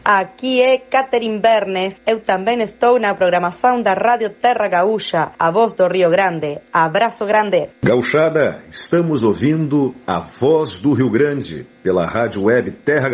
Aqui é Catherine Bernes. Eu também estou na programação da Rádio Terra Gaúcha, a voz do Rio Grande. Abraço grande. Gauchada, estamos ouvindo a voz do Rio Grande pela rádio web Terra